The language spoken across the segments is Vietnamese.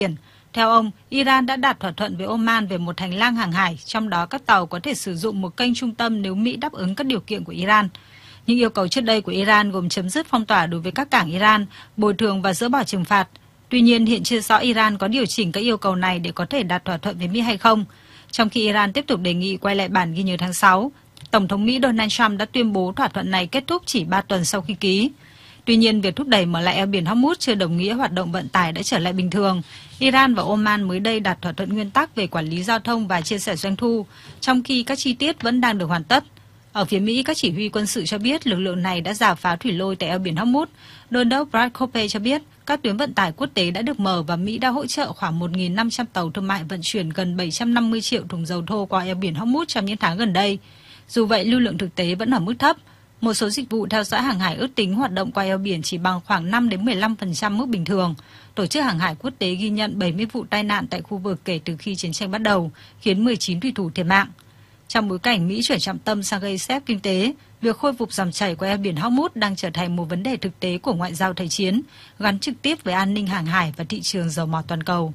Theo ông, Iran đã đạt thỏa thuận với Oman về một hành lang hàng hải, trong đó các tàu có thể sử dụng một kênh trung tâm nếu Mỹ đáp ứng các điều kiện của Iran. Những yêu cầu trước đây của Iran gồm chấm dứt phong tỏa đối với các cảng Iran, bồi thường và dỡ bỏ trừng phạt. Tuy nhiên, hiện chưa rõ Iran có điều chỉnh các yêu cầu này để có thể đạt thỏa thuận với Mỹ hay không. Trong khi Iran tiếp tục đề nghị quay lại bản ghi nhớ tháng 6, Tổng thống Mỹ Donald Trump đã tuyên bố thỏa thuận này kết thúc chỉ 3 tuần sau khi ký. Tuy nhiên, việc thúc đẩy mở lại eo biển Hormuz chưa đồng nghĩa hoạt động vận tải đã trở lại bình thường. Iran và Oman mới đây đạt thỏa thuận nguyên tắc về quản lý giao thông và chia sẻ doanh thu, trong khi các chi tiết vẫn đang được hoàn tất. Ở phía Mỹ, các chỉ huy quân sự cho biết lực lượng này đã rà phá thủy lôi tại eo biển Hormuz. Đôn đốc Brad Cope cho biết các tuyến vận tải quốc tế đã được mở và Mỹ đã hỗ trợ khoảng 1.500 tàu thương mại vận chuyển gần 750 triệu thùng dầu thô qua eo biển Hormuz trong những tháng gần đây. Dù vậy, lưu lượng thực tế vẫn ở mức thấp. Một số dịch vụ theo dõi hàng hải ước tính hoạt động qua eo biển chỉ bằng khoảng 5 đến 15% mức bình thường. Tổ chức Hàng hải Quốc tế ghi nhận 70 vụ tai nạn tại khu vực kể từ khi chiến tranh bắt đầu, khiến 19 thủy thủ thiệt mạng. Trong bối cảnh Mỹ chuyển trọng tâm sang gây xếp kinh tế, việc khôi phục dòng chảy qua eo biển Hormuz đang trở thành một vấn đề thực tế của ngoại giao thời chiến, gắn trực tiếp với an ninh hàng hải và thị trường dầu mỏ toàn cầu.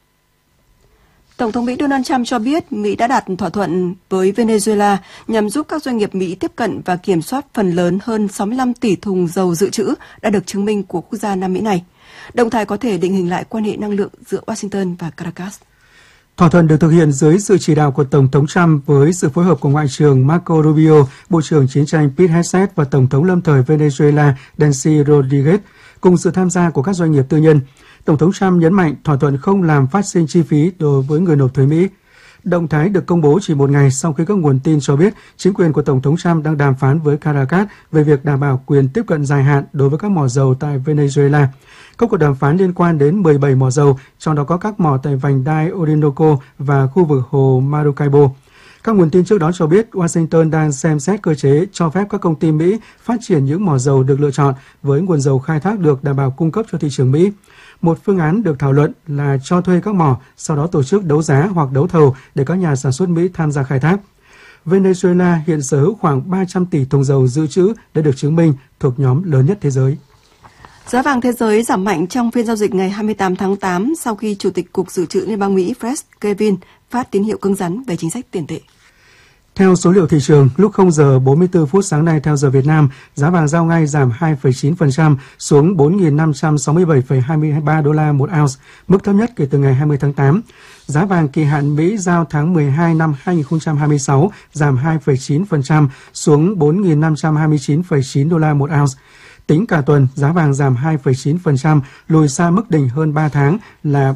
Tổng thống Mỹ Donald Trump cho biết Mỹ đã đạt thỏa thuận với Venezuela nhằm giúp các doanh nghiệp Mỹ tiếp cận và kiểm soát phần lớn hơn 65 tỷ thùng dầu dự trữ đã được chứng minh của quốc gia Nam Mỹ này, đồng thời có thể định hình lại quan hệ năng lượng giữa Washington và Caracas. Thỏa thuận được thực hiện dưới sự chỉ đạo của Tổng thống Trump với sự phối hợp của Ngoại trưởng Marco Rubio, Bộ trưởng Chiến tranh Pete Hegseth và Tổng thống lâm thời Venezuela Delcy Rodriguez, cùng sự tham gia của các doanh nghiệp tư nhân. Tổng thống Trump nhấn mạnh thỏa thuận không làm phát sinh chi phí đối với người nộp thuế Mỹ. Động thái được công bố chỉ một ngày sau khi các nguồn tin cho biết chính quyền của Tổng thống Trump đang đàm phán với Caracas về việc đảm bảo quyền tiếp cận dài hạn đối với các mỏ dầu tại Venezuela. Các cuộc đàm phán liên quan đến 17 mỏ dầu, trong đó có các mỏ tại vành đai Orinoco và khu vực hồ Maracaibo. Các nguồn tin trước đó cho biết Washington đang xem xét cơ chế cho phép các công ty Mỹ phát triển những mỏ dầu được lựa chọn với nguồn dầu khai thác được đảm bảo cung cấp cho thị trường Mỹ. Một phương án được thảo luận là cho thuê các mỏ, sau đó tổ chức đấu giá hoặc đấu thầu để các nhà sản xuất Mỹ tham gia khai thác. Venezuela hiện sở hữu khoảng 300 tỷ thùng dầu dự trữ đã được chứng minh thuộc nhóm lớn nhất thế giới. Giá vàng thế giới giảm mạnh trong phiên giao dịch ngày 28 tháng 8 sau khi Chủ tịch Cục Dự trữ Liên bang Mỹ Fred Kevin phát tín hiệu cứng rắn về chính sách tiền tệ. Theo số liệu thị trường, lúc 0 giờ 44 phút sáng nay theo giờ Việt Nam, giá vàng giao ngay giảm 2,9% xuống 4.567,23 đô la một ounce, mức thấp nhất kể từ ngày 20 tháng 8. Giá vàng kỳ hạn Mỹ giao tháng 12 năm 2026 giảm 2,9% xuống 4.529,9 đô la một ounce. Tính cả tuần, giá vàng giảm 2,9%, lùi xa mức đỉnh hơn 3 tháng là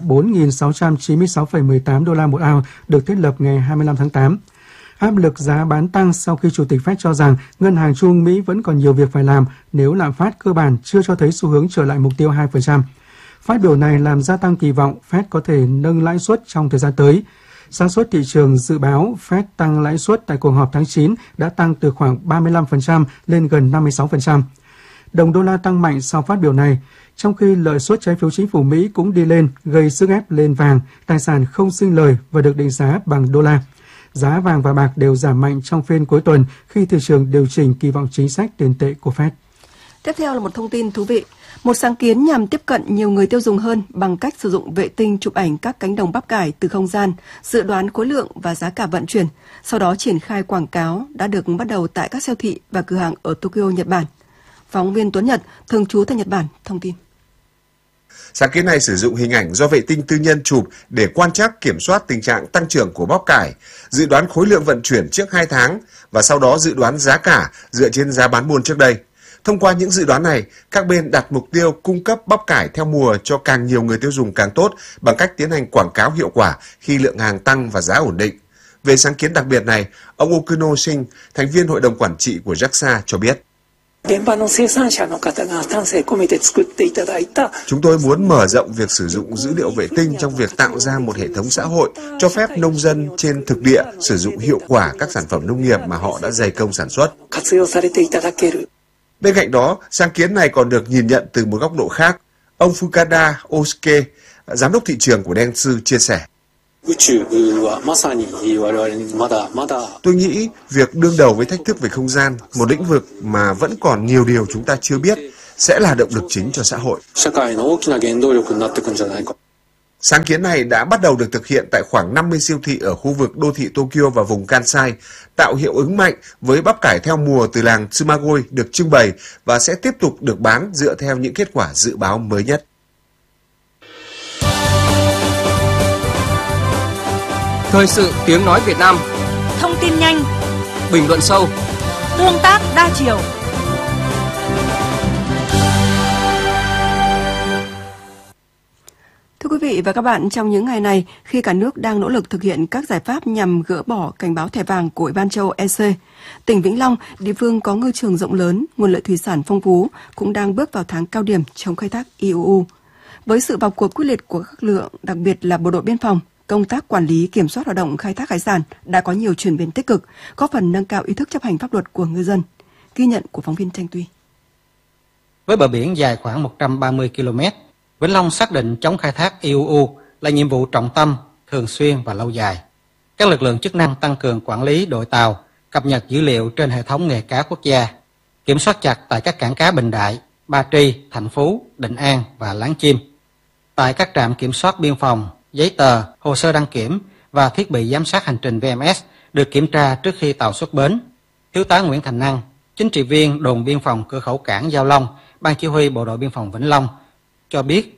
4.696,18 đô la một ounce được thiết lập ngày 25 tháng 8. Áp lực giá bán tăng sau khi Chủ tịch Fed cho rằng Ngân hàng Trung ương Mỹ vẫn còn nhiều việc phải làm nếu lạm phát cơ bản chưa cho thấy xu hướng trở lại mục tiêu 2%. Phát biểu này làm gia tăng kỳ vọng Fed có thể nâng lãi suất trong thời gian tới. Xác suất thị trường dự báo Fed tăng lãi suất tại cuộc họp tháng 9 đã tăng từ khoảng 35% lên gần 56%. Đồng đô la tăng mạnh sau phát biểu này, trong khi lợi suất trái phiếu chính phủ Mỹ cũng đi lên, gây sức ép lên vàng, tài sản không sinh lời và được định giá bằng đô la. Giá vàng và bạc đều giảm mạnh trong phiên cuối tuần khi thị trường điều chỉnh kỳ vọng chính sách tiền tệ của Fed. Tiếp theo là một thông tin thú vị. Một sáng kiến nhằm tiếp cận nhiều người tiêu dùng hơn bằng cách sử dụng vệ tinh chụp ảnh các cánh đồng bắp cải từ không gian, dự đoán khối lượng và giá cả vận chuyển, sau đó triển khai quảng cáo đã được bắt đầu tại các siêu thị và cửa hàng ở Tokyo, Nhật Bản. Phóng viên Tuấn Nhật, thường trú tại Nhật Bản, thông tin. Sáng kiến này sử dụng hình ảnh do vệ tinh tư nhân chụp để quan trắc kiểm soát tình trạng tăng trưởng của bắp cải, dự đoán khối lượng vận chuyển trước 2 tháng và sau đó dự đoán giá cả dựa trên giá bán buôn trước đây. Thông qua những dự đoán này, các bên đặt mục tiêu cung cấp bắp cải theo mùa cho càng nhiều người tiêu dùng càng tốt bằng cách tiến hành quảng cáo hiệu quả khi lượng hàng tăng và giá ổn định. Về sáng kiến đặc biệt này, ông Okuno Shin, thành viên hội đồng quản trị của JAXA cho biết. Chúng tôi muốn mở rộng việc sử dụng dữ liệu vệ tinh trong việc tạo ra một hệ thống xã hội cho phép nông dân trên thực địa sử dụng hiệu quả các sản phẩm nông nghiệp mà họ đã dày công sản xuất. Bên cạnh đó, sáng kiến này còn được nhìn nhận từ một góc độ khác. Ông Fukada Osuke, giám đốc thị trường của Dentsu chia sẻ. Tôi nghĩ việc đương đầu với thách thức về không gian, một lĩnh vực mà vẫn còn nhiều điều chúng ta chưa biết, sẽ là động lực chính cho xã hội. Sáng kiến này đã bắt đầu được thực hiện tại khoảng 50 siêu thị ở khu vực đô thị Tokyo và vùng Kansai, tạo hiệu ứng mạnh với bắp cải theo mùa từ làng Tsumagoi được trưng bày và sẽ tiếp tục được bán dựa theo những kết quả dự báo mới nhất. Thời sự tiếng nói Việt Nam. Thông tin nhanh, Bình luận sâu, tương tác đa chiều. Thưa quý vị và các bạn, trong những ngày này, khi cả nước đang nỗ lực thực hiện các giải pháp nhằm gỡ bỏ cảnh báo thẻ vàng của Ủy ban châu Âu EC, tỉnh Vĩnh Long, địa phương có ngư trường rộng lớn, nguồn lợi thủy sản phong phú, cũng đang bước vào tháng cao điểm chống khai thác IUU. Với sự vào cuộc quyết liệt của các lực lượng, đặc biệt là bộ đội biên phòng, công tác quản lý kiểm soát hoạt động khai thác hải sản đã có nhiều chuyển biến tích cực, góp phần nâng cao ý thức chấp hành pháp luật của ngư dân. Ghi nhận của phóng viên Tranh Tuy. Với bờ biển dài khoảng 130 km, Vĩnh Long xác định chống khai thác IUU là nhiệm vụ trọng tâm, thường xuyên và lâu dài. Các lực lượng chức năng tăng cường quản lý đội tàu, cập nhật dữ liệu trên hệ thống nghề cá quốc gia, kiểm soát chặt tại các cảng cá Bình Đại, Ba Tri, Thạnh Phú, Định An và Láng Chim. Tại các trạm kiểm soát biên phòng, giấy tờ, hồ sơ đăng kiểm và thiết bị giám sát hành trình VMS được kiểm tra trước khi tàu xuất bến. Thiếu tá Nguyễn Thành Năng, chính trị viên đồn biên phòng cửa khẩu cảng Giao Long, Ban Chỉ huy Bộ đội Biên phòng Vĩnh Long cho biết.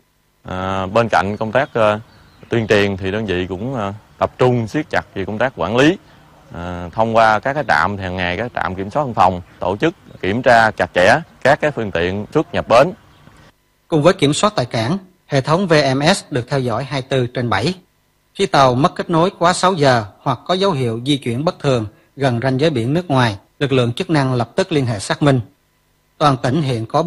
Bên cạnh công tác tuyên truyền thì đơn vị cũng tập trung siết chặt về công tác quản lý, thông qua các cái trạm hàng ngày, các trạm kiểm soát biên phòng tổ chức kiểm tra chặt chẽ các cái phương tiện xuất nhập bến. Cùng với kiểm soát tại cảng, hệ thống VMS được theo dõi 24/7. Khi tàu mất kết nối quá 6 giờ hoặc có dấu hiệu di chuyển bất thường gần ranh giới biển nước ngoài, lực lượng chức năng lập tức liên hệ xác minh. Toàn tỉnh hiện có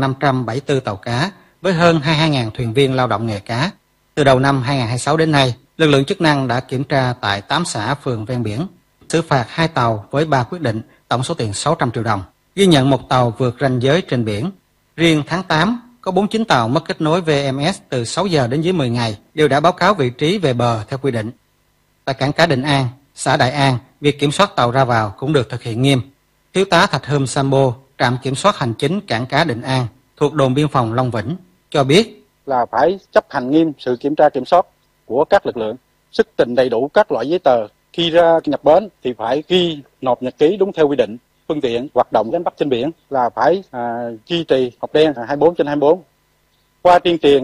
4.574 tàu cá với hơn 22.000 thuyền viên lao động nghề cá. Từ đầu năm 2026 đến nay, lực lượng chức năng đã kiểm tra tại 8 xã phường ven biển, xử phạt 2 tàu với 3 quyết định, tổng số tiền 600 triệu đồng, ghi nhận 1 tàu vượt ranh giới trên biển. Riêng tháng 8, có 49 tàu mất kết nối VMS từ 6 giờ đến dưới 10 ngày, đều đã báo cáo vị trí về bờ theo quy định. Tại cảng cá Định An, xã Đại An, việc kiểm soát tàu ra vào cũng được thực hiện nghiêm. Thiếu tá Thạch Hơm Sambo, trạm kiểm soát hành chính cảng cá Định An, thuộc đồn biên phòng Long Vĩnh, cho biết là phải chấp hành nghiêm sự kiểm tra kiểm soát của các lực lượng, xuất trình đầy đủ các loại giấy tờ. Khi ra nhập bến thì phải ghi nộp nhật ký đúng theo quy định. Phương tiện hoạt động đánh bắt trên biển là phải duy trì hộp đen 24/24. Qua tuyên truyền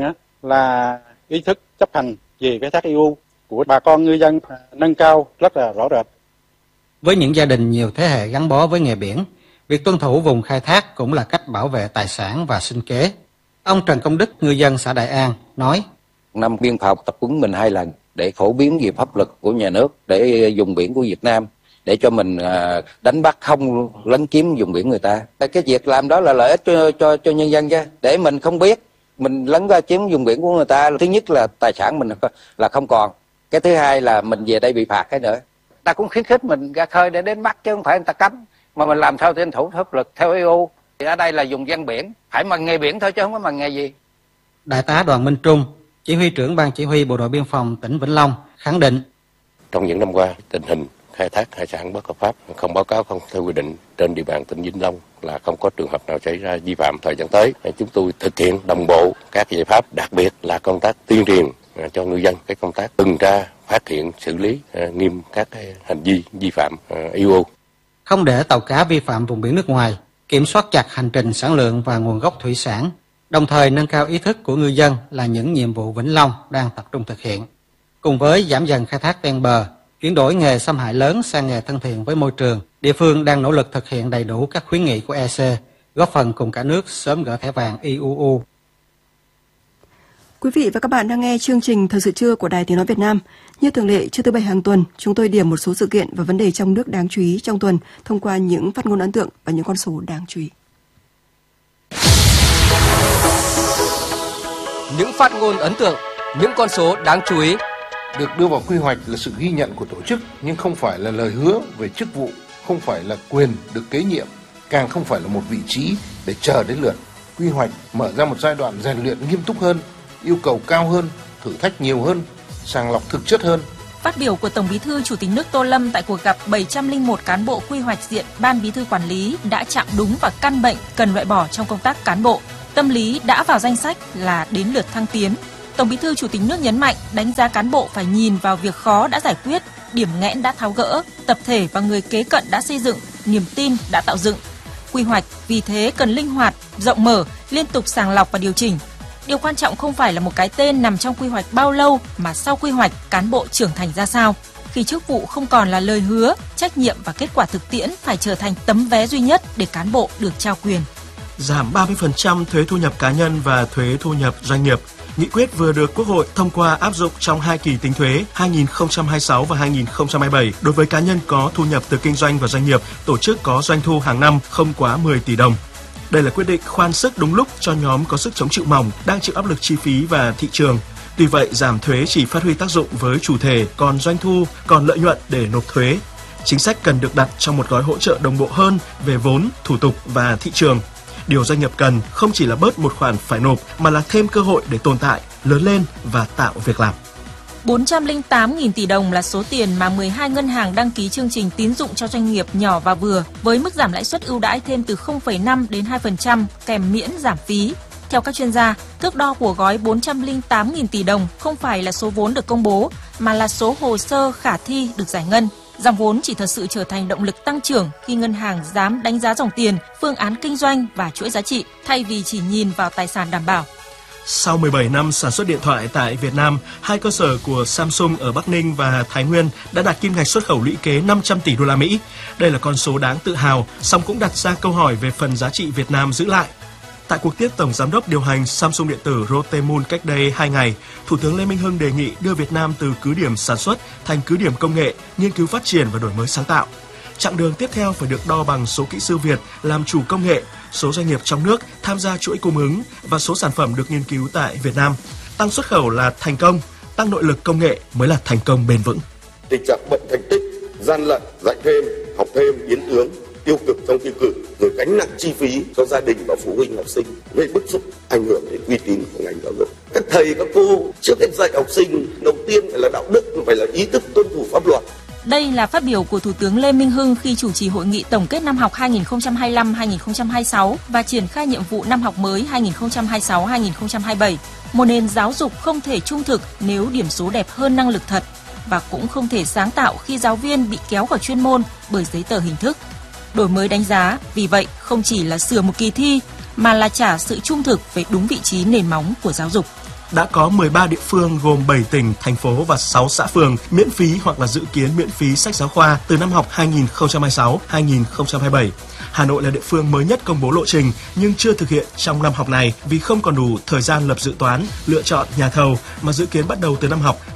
là ý thức chấp hành về khai thác IUU của bà con ngư dân nâng cao rất là rõ rệt. Với những gia đình nhiều thế hệ gắn bó với nghề biển, việc tuân thủ vùng khai thác cũng là cách bảo vệ tài sản và sinh kế. Ông Trần Công Đức, ngư dân xã Đại An, nói: Năm biên phòng tập huấn mình 2 lần để phổ biến về pháp luật của nhà nước, để vùng biển của Việt Nam, để cho mình đánh bắt không lấn chiếm vùng biển người ta. Cái việc làm đó là lợi ích cho nhân dân chứ. Để mình không biết, mình lấn ra chiếm vùng biển của người ta, thứ nhất là tài sản mình là không còn. Cái thứ hai là mình về đây bị phạt cái nữa. Ta cũng khuyến khích mình ra khơi để đến bắt chứ không phải người ta cấm. Mà mình làm theo tuân thủ pháp luật theo EU. Thì ở đây là vùng ven biển, phải bằng nghề biển thôi chứ không có bằng nghề gì. Đại tá Đoàn Minh Trung, chỉ huy trưởng Ban Chỉ huy Bộ đội Biên phòng tỉnh Vĩnh Long, khẳng định: Trong những năm qua, tình hình khai thác hải sản bất hợp pháp, không báo cáo, không theo quy định trên địa bàn tỉnh Vĩnh Long là không có trường hợp nào xảy ra vi phạm. Thời gian tới, chúng tôi thực hiện đồng bộ các giải pháp, đặc biệt là công tác tuyên truyền cho ngư dân, cái công tác tuần tra, phát hiện, xử lý nghiêm các hành vi vi phạm IUU. Không để tàu cá vi phạm vùng biển nước ngoài, kiểm soát chặt hành trình sản lượng và nguồn gốc thủy sản, đồng thời nâng cao ý thức của ngư dân là những nhiệm vụ Vĩnh Long đang tập trung thực hiện. Cùng với giảm dần khai thác ven bờ, chuyển đổi nghề xâm hại lớn sang nghề thân thiện với môi trường, địa phương đang nỗ lực thực hiện đầy đủ các khuyến nghị của EC, góp phần cùng cả nước sớm gỡ thẻ vàng IUU. Quý vị và các bạn đang nghe chương trình Thời sự trưa của Đài Tiếng nói Việt Nam. Như thường lệ, trưa thứ Bảy hàng tuần, chúng tôi điểm một số sự kiện và vấn đề trong nước đáng chú ý trong tuần thông qua những phát ngôn ấn tượng và những con số đáng chú ý. Những phát ngôn ấn tượng, những con số đáng chú ý. Được đưa vào quy hoạch là sự ghi nhận của tổ chức, nhưng không phải là lời hứa về chức vụ, không phải là quyền được kế nhiệm, càng không phải là một vị trí để chờ đến lượt. Quy hoạch mở ra một giai đoạn rèn luyện nghiêm túc hơn, yêu cầu cao hơn, thử thách nhiều hơn, sàng lọc thực chất hơn. Phát biểu của Tổng Bí thư Chủ tịch nước Tô Lâm tại cuộc gặp 701 cán bộ quy hoạch diện Ban Bí thư quản lý đã chạm đúng vào căn bệnh cần loại bỏ trong công tác cán bộ. Tâm lý đã vào danh sách là đến lượt thăng tiến. Tổng Bí thư Chủ tịch nước nhấn mạnh đánh giá cán bộ phải nhìn vào việc khó đã giải quyết, điểm nghẽn đã tháo gỡ, tập thể và người kế cận đã xây dựng, niềm tin đã tạo dựng. Quy hoạch vì thế cần linh hoạt, rộng mở, liên tục sàng lọc và điều chỉnh. Điều quan trọng không phải là một cái tên nằm trong quy hoạch bao lâu mà sau quy hoạch cán bộ trưởng thành ra sao. Khi chức vụ không còn là lời hứa, trách nhiệm và kết quả thực tiễn phải trở thành tấm vé duy nhất để cán bộ được trao quyền. Giảm 30% thuế thu nhập cá nhân và thuế thu nhập doanh nghiệp. Nghị quyết vừa được Quốc hội thông qua áp dụng trong 2 kỳ tính thuế 2026 và 2027 đối với cá nhân có thu nhập từ kinh doanh và doanh nghiệp, tổ chức có doanh thu hàng năm không quá 10 tỷ đồng. Đây là quyết định khoan sức đúng lúc cho nhóm có sức chống chịu mỏng, đang chịu áp lực chi phí và thị trường. Tuy vậy, giảm thuế chỉ phát huy tác dụng với chủ thể, còn doanh thu, còn lợi nhuận để nộp thuế. Chính sách cần được đặt trong một gói hỗ trợ đồng bộ hơn về vốn, thủ tục và thị trường. Điều doanh nghiệp cần không chỉ là bớt một khoản phải nộp mà là thêm cơ hội để tồn tại, lớn lên và tạo việc làm. 408.000 tỷ đồng là số tiền mà 12 ngân hàng đăng ký chương trình tín dụng cho doanh nghiệp nhỏ và vừa với mức giảm lãi suất ưu đãi thêm từ 0,5 đến 2% kèm miễn giảm phí. Theo các chuyên gia, thước đo của gói 408.000 tỷ đồng không phải là số vốn được công bố mà là số hồ sơ khả thi được giải ngân. Dòng vốn chỉ thật sự trở thành động lực tăng trưởng khi ngân hàng dám đánh giá dòng tiền, phương án kinh doanh và chuỗi giá trị thay vì chỉ nhìn vào tài sản đảm bảo. Sau 17 năm sản xuất điện thoại tại Việt Nam, 2 cơ sở của Samsung ở Bắc Ninh và Thái Nguyên đã đạt kim ngạch xuất khẩu lũy kế 500 tỷ đô la Mỹ. Đây là con số đáng tự hào, song cũng đặt ra câu hỏi về phần giá trị Việt Nam giữ lại. Tại cuộc tiếp Tổng Giám đốc điều hành Samsung Điện tử Rotemul cách đây 2 ngày, Thủ tướng Lê Minh Hưng đề nghị đưa Việt Nam từ cứ điểm sản xuất thành cứ điểm công nghệ, nghiên cứu phát triển và đổi mới sáng tạo. Chặng đường tiếp theo phải được đo bằng số kỹ sư Việt làm chủ công nghệ, số doanh nghiệp trong nước tham gia chuỗi cung ứng và số sản phẩm được nghiên cứu tại Việt Nam. Tăng xuất khẩu là thành công, tăng nội lực công nghệ mới là thành công bền vững. Tình trạng bệnh thành tích, gian lận, dạy thêm, học thêm, biến tướng, tiêu cực trong thi cử, rồi gánh nặng chi phí cho gia đình và phụ huynh học sinh gây bức xúc, ảnh hưởng đến uy tín của ngành giáo dục. Các thầy các cô trước hết dạy học sinh đầu tiên phải là đạo đức, phải là ý thức tuân thủ pháp luật. Đây là phát biểu của Thủ tướng Lê Minh Hưng khi chủ trì hội nghị tổng kết năm học 2025-2026 và triển khai nhiệm vụ năm học mới 2026-2027. Một nền giáo dục không thể trung thực nếu điểm số đẹp hơn năng lực thật và cũng không thể sáng tạo khi giáo viên bị kéo vào chuyên môn bởi giấy tờ hình thức. Đổi mới đánh giá, vì vậy không chỉ là sửa một kỳ thi mà là trả sự trung thực về đúng vị trí nền móng của giáo dục. Đã có 13 địa phương gồm 7 tỉnh, thành phố và 6 xã phường miễn phí hoặc là dự kiến miễn phí sách giáo khoa từ năm học 2026-2027. Hà Nội là địa phương mới nhất công bố lộ trình nhưng chưa thực hiện trong năm học này vì không còn đủ thời gian lập dự toán, lựa chọn nhà thầu mà dự kiến bắt đầu từ năm học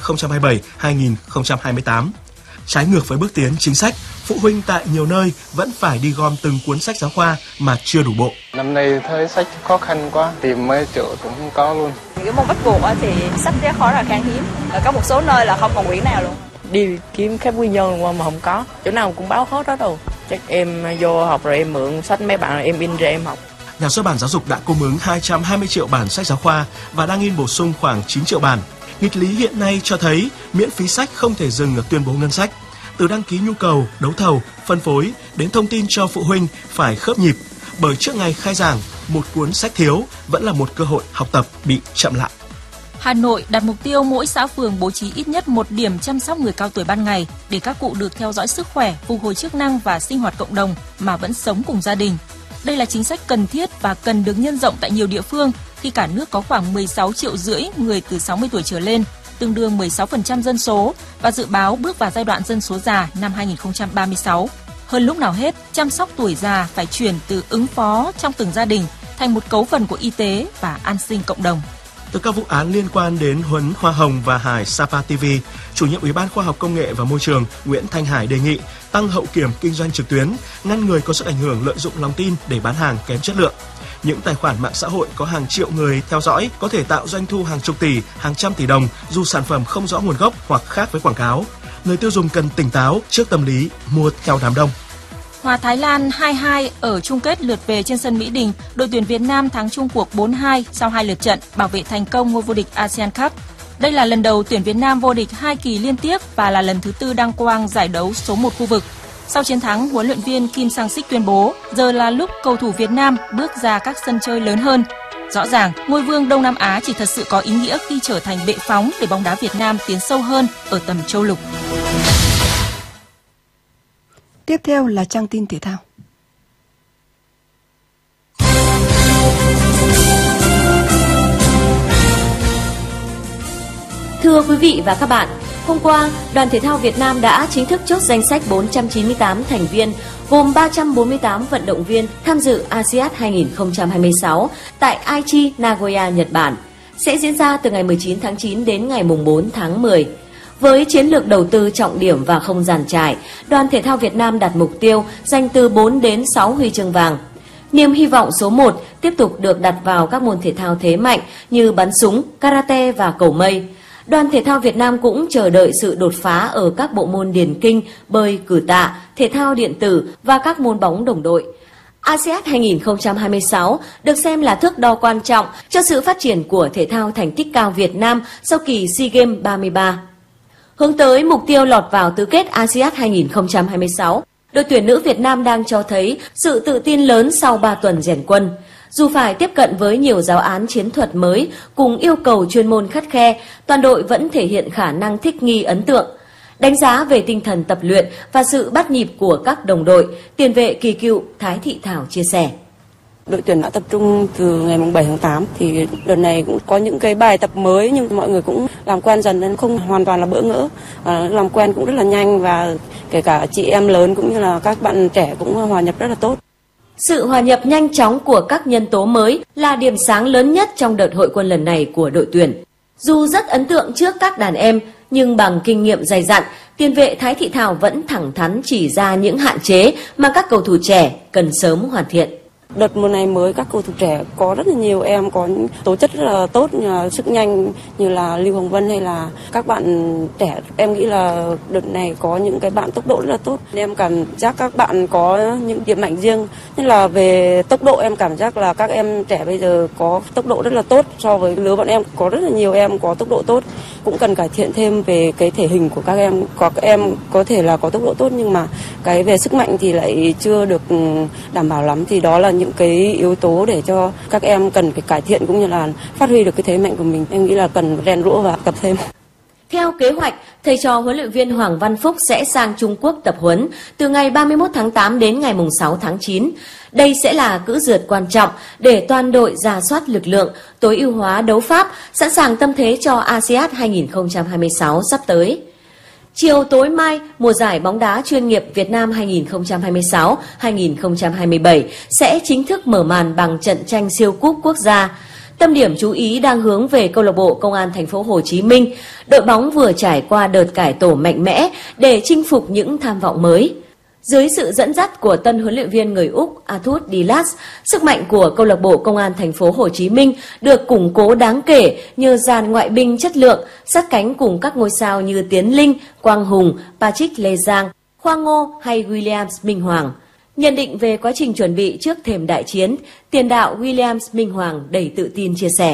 2027-2028. Trái ngược với bước tiến chính sách, phụ huynh tại nhiều nơi vẫn phải đi gom từng cuốn sách giáo khoa mà chưa đủ bộ. Năm nay thấy sách khó khăn quá, tìm mấy chỗ cũng không có luôn. Những môn bắt buộc thì sách rất khó là khan hiếm, có một số nơi là không còn quyển nào luôn. Đi kiếm các nguyên nhân mà không có, chỗ nào cũng báo hết đó đâu. Chắc em vô học rồi em mượn sách mấy bạn em in ra em học. Nhà xuất bản giáo dục đã cung ứng 220 triệu bản sách giáo khoa và đang in bổ sung khoảng 9 triệu bản. Nghịch lý hiện nay cho thấy miễn phí sách không thể dừng ở tuyên bố ngân sách. Từ đăng ký nhu cầu, đấu thầu, phân phối đến thông tin cho phụ huynh phải khớp nhịp. Bởi trước ngày khai giảng, một cuốn sách thiếu vẫn là một cơ hội học tập bị chậm lại. Hà Nội đặt mục tiêu mỗi xã phường bố trí ít nhất một điểm chăm sóc người cao tuổi ban ngày để các cụ được theo dõi sức khỏe, phục hồi chức năng và sinh hoạt cộng đồng mà vẫn sống cùng gia đình. Đây là chính sách cần thiết và cần được nhân rộng tại nhiều địa phương khi cả nước có khoảng 16,5 triệu người từ 60 tuổi trở lên, tương đương 16% dân số và dự báo bước vào giai đoạn dân số già năm 2036. Hơn lúc nào hết, chăm sóc tuổi già phải chuyển từ ứng phó trong từng gia đình thành một cấu phần của y tế và an sinh cộng đồng. Từ các vụ án liên quan đến Huấn Hoa Hồng và Hải Sapa TV, Chủ nhiệm Ủy ban Khoa học Công nghệ và Môi trường Nguyễn Thanh Hải đề nghị tăng hậu kiểm kinh doanh trực tuyến, ngăn người có sức ảnh hưởng lợi dụng lòng tin để bán hàng kém chất lượng. Những tài khoản mạng xã hội có hàng triệu người theo dõi có thể tạo doanh thu hàng chục tỷ, hàng trăm tỷ đồng dù sản phẩm không rõ nguồn gốc hoặc khác với quảng cáo. Người tiêu dùng cần tỉnh táo trước tâm lý mua theo đám đông. Hòa Thái Lan 2-2 ở chung kết lượt về trên sân Mỹ Đình, đội tuyển Việt Nam thắng chung cuộc 4-2 sau 2 lượt trận, bảo vệ thành công ngôi vô địch ASEAN Cup. Đây là lần đầu tuyển Việt Nam vô địch 2 kỳ liên tiếp và là lần thứ 4 đăng quang giải đấu số 1 khu vực. Sau chiến thắng, huấn luyện viên Kim Sang-sik tuyên bố giờ là lúc cầu thủ Việt Nam bước ra các sân chơi lớn hơn. Rõ ràng, ngôi vương Đông Nam Á chỉ thật sự có ý nghĩa khi trở thành bệ phóng để bóng đá Việt Nam tiến sâu hơn ở tầm châu lục. Tiếp theo là trang tin thể thao. Thưa quý vị và các bạn, hôm qua, Đoàn Thể thao Việt Nam đã chính thức chốt danh sách 498 thành viên, gồm 348 vận động viên tham dự ASEAN 2026 tại Aichi, Nagoya, Nhật Bản, sẽ diễn ra từ ngày 19 tháng 9 đến ngày 4 tháng 10. Với chiến lược đầu tư trọng điểm và không giàn trải, Đoàn Thể thao Việt Nam đặt mục tiêu giành từ 4 đến 6 huy chương vàng. Niềm hy vọng số 1 tiếp tục được đặt vào các môn thể thao thế mạnh như bắn súng, karate và cầu mây. Đoàn Thể thao Việt Nam cũng chờ đợi sự đột phá ở các bộ môn điền kinh, bơi, cử tạ, thể thao điện tử và các môn bóng đồng đội. ASEAN 2026 được xem là thước đo quan trọng cho sự phát triển của thể thao thành tích cao Việt Nam sau kỳ SEA Games 33. Hướng tới mục tiêu lọt vào tứ kết ASEAN 2026, đội tuyển nữ Việt Nam đang cho thấy sự tự tin lớn sau 3 tuần rèn quân. Dù phải tiếp cận với nhiều giáo án chiến thuật mới cùng yêu cầu chuyên môn khắt khe, toàn đội vẫn thể hiện khả năng thích nghi ấn tượng. Đánh giá về tinh thần tập luyện và sự bắt nhịp của các đồng đội, tiền vệ kỳ cựu Thái Thị Thảo chia sẻ. Đội tuyển đã tập trung từ ngày 7 tháng 8 thì đợt này cũng có những cái bài tập mới nhưng mọi người cũng làm quen dần nên không hoàn toàn là bỡ ngỡ. Làm quen cũng rất là nhanh và kể cả chị em lớn cũng như là các bạn trẻ cũng hòa nhập rất là tốt. Sự hòa nhập nhanh chóng của các nhân tố mới là điểm sáng lớn nhất trong đợt hội quân lần này của đội tuyển. Dù rất ấn tượng trước các đàn em, nhưng bằng kinh nghiệm dày dặn, tiền vệ Thái Thị Thảo vẫn thẳng thắn chỉ ra những hạn chế mà các cầu thủ trẻ cần sớm hoàn thiện. Đợt mùa này mới các cầu thủ trẻ có rất là nhiều em có tố chất rất là tốt như là sức nhanh như là Lưu Hồng Vân hay là các bạn trẻ. Em nghĩ là đợt này có những cái bạn tốc độ rất là tốt. Em cảm giác các bạn có những điểm mạnh riêng. Như là về tốc độ em cảm giác là các em trẻ bây giờ có tốc độ rất là tốt so với lứa bọn em. Có rất là nhiều em có tốc độ tốt. Cũng cần cải thiện thêm về cái thể hình của các em. Các em có thể là có tốc độ tốt nhưng mà cái về sức mạnh thì lại chưa được đảm bảo lắm. Thì đó là những cái yếu tố để cho các em cần phải cải thiện cũng như là phát huy được cái thế mạnh của mình. Em nghĩ là cần rèn rũa và tập thêm. Theo kế hoạch, thầy trò huấn luyện viên Hoàng Văn Phúc sẽ sang Trung Quốc tập huấn từ ngày 31 tháng 8 đến ngày 6 tháng 9. Đây sẽ là cữ rượt quan trọng để toàn đội rà soát lực lượng, tối ưu hóa đấu pháp, sẵn sàng tâm thế cho ASEAN 2026 sắp tới. Chiều tối mai, mùa giải bóng đá chuyên nghiệp Việt Nam 2026-2027 sẽ chính thức mở màn bằng trận tranh siêu cúp quốc gia. Tâm điểm chú ý đang hướng về câu lạc bộ Công an thành phố Hồ Chí Minh. Đội bóng vừa trải qua đợt cải tổ mạnh mẽ để chinh phục những tham vọng mới. Dưới sự dẫn dắt của tân huấn luyện viên người Úc Arthur Dilas, sức mạnh của câu lạc bộ Công an thành phố Hồ Chí Minh được củng cố đáng kể nhờ dàn ngoại binh chất lượng, sát cánh cùng các ngôi sao như Tiến Linh, Quang Hùng, Patrick Lê Giang, Khoa Ngô hay Williams Minh Hoàng. Nhận định về quá trình chuẩn bị trước thềm đại chiến, tiền đạo Williams Minh Hoàng đầy tự tin chia sẻ.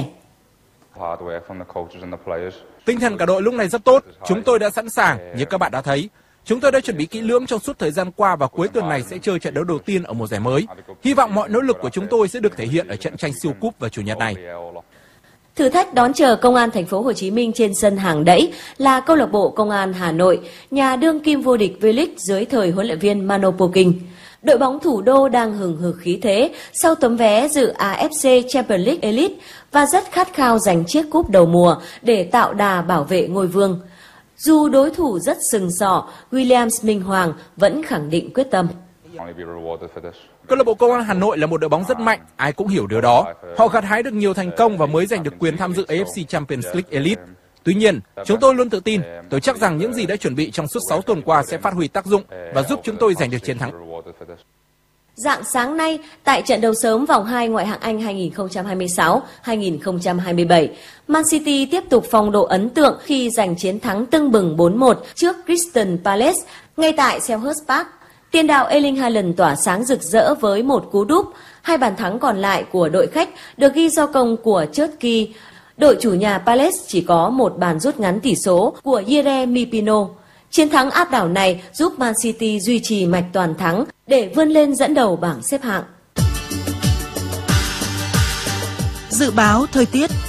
Tinh thần cả đội lúc này rất tốt, chúng tôi đã sẵn sàng, như các bạn đã thấy. Chúng tôi đã chuẩn bị kỹ lưỡng trong suốt thời gian qua và cuối tuần này sẽ chơi trận đấu đầu tiên ở mùa giải mới. Hy vọng mọi nỗ lực của chúng tôi sẽ được thể hiện ở trận tranh siêu cúp vào chủ nhật này. Thử thách đón chờ Công an thành phố Hồ Chí Minh trên sân hàng đẫy là câu lạc bộ Công an Hà Nội, nhà đương kim vô địch V-League dưới thời huấn luyện viên Mano Poking. Đội bóng thủ đô đang hừng hực khí thế sau tấm vé dự AFC Champions League Elite và rất khát khao giành chiếc cúp đầu mùa để tạo đà bảo vệ ngôi vương. Dù đối thủ rất sừng sỏ, Williams Minh Hoàng vẫn khẳng định quyết tâm. Câu lạc bộ Công an Hà Nội là một đội bóng rất mạnh, ai cũng hiểu điều đó. Họ gặt hái được nhiều thành công và mới giành được quyền tham dự AFC Champions League Elite. Tuy nhiên, chúng tôi luôn tự tin, tôi chắc rằng những gì đã chuẩn bị trong suốt 6 tuần qua sẽ phát huy tác dụng và giúp chúng tôi giành được chiến thắng. Rạng sáng nay, tại trận đấu sớm vòng 2 ngoại hạng Anh 2026-2027, Man City tiếp tục phong độ ấn tượng khi giành chiến thắng tưng bừng 4-1 trước Crystal Palace ngay tại Selhurst Park. Tiền đạo Erling Haaland tỏa sáng rực rỡ với một cú đúp. 2 bàn thắng còn lại của đội khách được ghi do công của Cherki. Đội chủ nhà Palace chỉ có một bàn rút ngắn tỷ số của Yeremy Pino. Chiến thắng áp đảo này giúp Man City duy trì mạch toàn thắng để vươn lên dẫn đầu bảng xếp hạng. Dự báo thời tiết.